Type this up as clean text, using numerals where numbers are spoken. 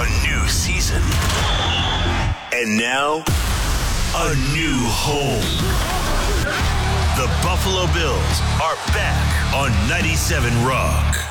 A new season. And now, a new home. The Buffalo Bills are back on 97 Rock.